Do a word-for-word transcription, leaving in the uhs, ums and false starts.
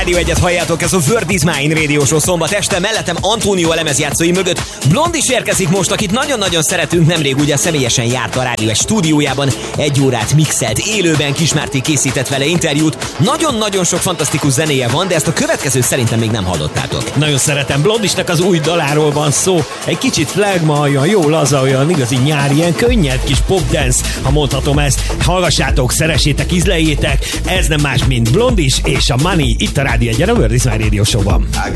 Rádió egyet halljátok, ez a Word is Mine Radio Show szombat este, mellettem Antónió a lemezjátszói mögött. Blond is érkezik most, akit nagyon-nagyon szeretünk, nemrég ugye személyesen járt a Rádió egy stúdiójában, egy órát mixelt, élőben Kismárti készített vele interjút. Nagyon-nagyon sok fantasztikus zenéje van, de ezt a következő szerintem még nem hallottátok. Nagyon szeretem, Blondisnak az új daláról van szó. Egy kicsit flagma, olyan jó laza, olyan igazi nyári, ilyen könnyed kis popdance, ha mondhatom ezt. Hallgassátok, szeressétek, ízleljétek. Ez nem más, mint Blondis és a Money itt a Rádió egyen, a Word is Mine Radio Show-ban.